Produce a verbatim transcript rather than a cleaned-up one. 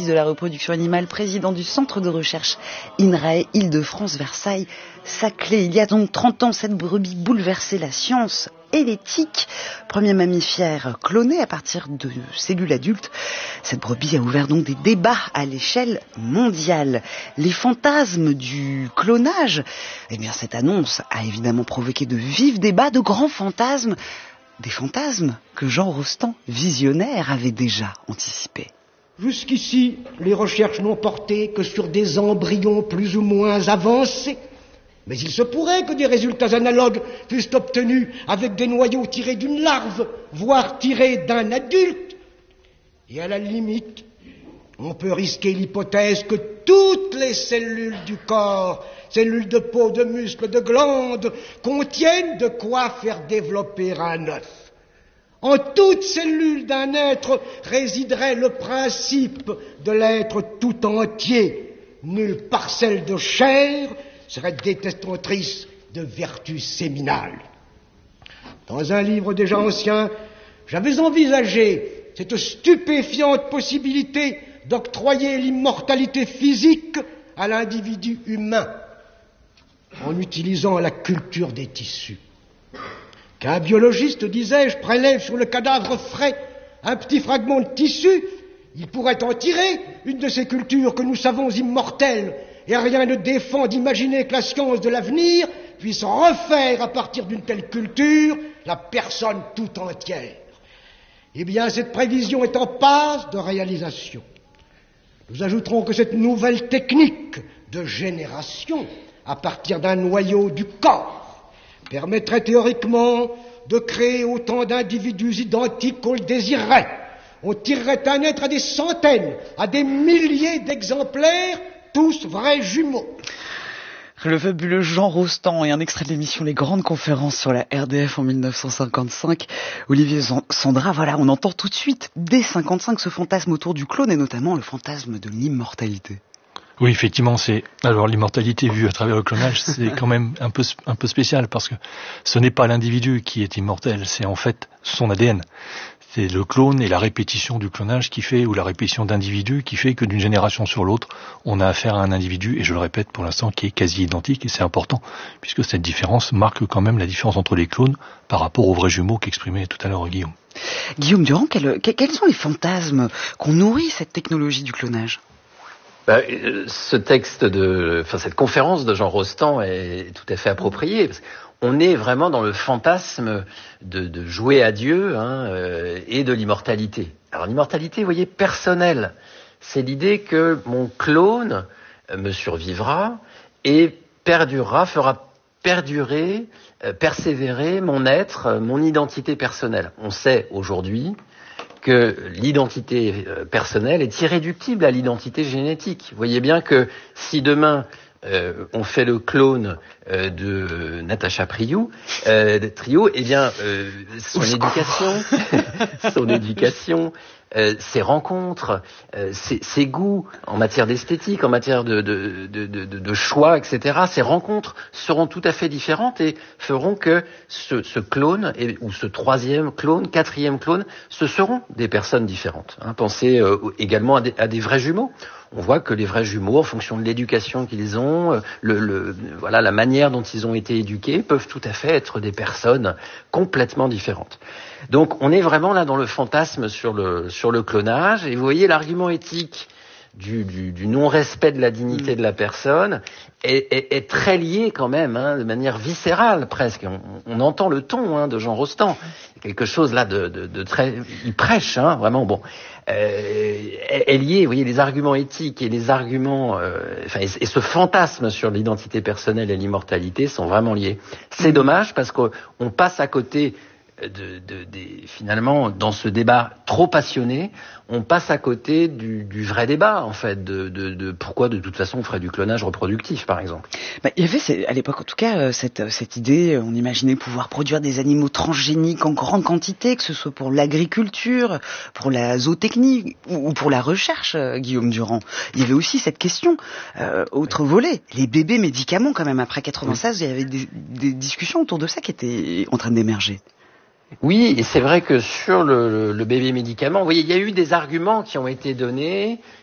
de la reproduction animale, président du centre de recherche INRAE Île-de-France Versailles Saclay. Il y a donc trente ans, cette brebis bouleversait la science et l'éthique. Premier mammifère cloné à partir de cellules adultes, cette brebis a ouvert donc des débats à l'échelle mondiale. Les fantasmes du clonage, eh bien cette annonce a évidemment provoqué de vifs débats, de grands fantasmes, des fantasmes que Jean Rostand, visionnaire, avait déjà anticipés. Jusqu'ici, les recherches n'ont porté que sur des embryons plus ou moins avancés. Mais il se pourrait que des résultats analogues fussent obtenus avec des noyaux tirés d'une larve, voire tirés d'un adulte. Et à la limite, on peut risquer l'hypothèse que toutes les cellules du corps, cellules de peau, de muscles, de glandes, contiennent de quoi faire développer un œuf. En toute cellule d'un être résiderait le principe de l'être tout entier. Nulle parcelle de chair serait détestatrice de vertus séminales. Dans un livre déjà ancien, j'avais envisagé cette stupéfiante possibilité d'octroyer l'immortalité physique à l'individu humain en utilisant la culture des tissus. Qu'un biologiste, disais-je, prélève sur le cadavre frais un petit fragment de tissu, il pourrait en tirer une de ces cultures que nous savons immortelles, et rien ne défend d'imaginer que la science de l'avenir puisse refaire à partir d'une telle culture la personne tout entière. Eh bien, cette prévision est en passe de réalisation. Nous ajouterons que cette nouvelle technique de génération à partir d'un noyau du corps permettrait théoriquement de créer autant d'individus identiques qu'on le désirerait. On tirerait un être à des centaines, à des milliers d'exemplaires, tous vrais jumeaux. Le fabuleux Jean Rostand et un extrait de l'émission Les Grandes Conférences sur la R D F en dix-neuf cent cinquante-cinq. Olivier Sandra, voilà, on entend tout de suite, dès cinquante-cinq, ce fantasme autour du clone et notamment le fantasme de l'immortalité. Oui, effectivement, c'est alors l'immortalité vue à travers le clonage, c'est quand même un peu un peu spécial parce que ce n'est pas l'individu qui est immortel, c'est en fait son A D N. C'est le clone et la répétition du clonage qui fait, ou la répétition d'individus qui fait que d'une génération sur l'autre, on a affaire à un individu, et je le répète pour l'instant, qui est quasi identique, et c'est important, puisque cette différence marque quand même la différence entre les clones par rapport aux vrais jumeaux qu'exprimait tout à l'heure Guillaume. Guillaume Durand, quels, quels sont les fantasmes qu'on nourrit cette technologie du clonage ? Bah, ce texte de, enfin cette conférence de Jean Rostand est tout à fait appropriée. Parce qu'on est vraiment dans le fantasme de, de jouer à Dieu hein, euh, et de l'immortalité. Alors l'immortalité, vous voyez, personnelle, c'est l'idée que mon clone me survivra et perdurera, fera perdurer, euh, persévérer mon être, mon identité personnelle. On sait aujourd'hui que l'identité personnelle est irréductible à l'identité génétique. Vous voyez bien que si demain euh, on fait le clone euh, de Natacha Priou, euh, de Trio, eh bien euh, son éducation, son éducation, euh, ses rencontres, euh, ses, ses goûts en matière d'esthétique, en matière de, de, de, de, de choix, et cetera. Ces rencontres seront tout à fait différentes et feront que ce, ce clone et, ou ce troisième clone, quatrième clone, ce seront des personnes différentes. Hein. Pensez euh, également à des, à des vrais jumeaux. On voit que les vrais jumeaux, en fonction de l'éducation qu'ils ont, le, le, voilà, la manière dont ils ont été éduqués, peuvent tout à fait être des personnes complètement différentes. Donc, on est vraiment là dans le fantasme sur le, sur le clonage. Et vous voyez, l'argument éthique du, du, du non-respect de la dignité de la personne est, est, est très lié quand même, hein, de manière viscérale presque. On, on entend le ton hein, de Jean Rostand. Quelque chose là de, de, de très... Il prêche, hein, vraiment, bon... Euh, est lié, vous voyez, les arguments éthiques et les arguments, euh, enfin, et, et ce fantasme sur l'identité personnelle et l'immortalité sont vraiment liés. C'est dommage parce qu'on passe à côté de, de, de, finalement, dans ce débat trop passionné, on passe à côté du, du vrai débat, en fait, de, de, de pourquoi, de toute façon, on ferait du clonage reproductif, par exemple. Bah, il y avait, à l'époque, en tout cas, cette, cette idée, on imaginait pouvoir produire des animaux transgéniques en grande quantité, que ce soit pour l'agriculture, pour la zootechnie ou pour la recherche, Guillaume Durand. Il y avait aussi cette question, euh, autre volet, les bébés médicaments, quand même, après quatre-vingt-seize, oui. Il y avait des, des discussions autour de ça qui étaient en train d'émerger. Oui, et c'est vrai que sur le, le, le bébé médicament, vous voyez, il y a eu des arguments qui ont été donnés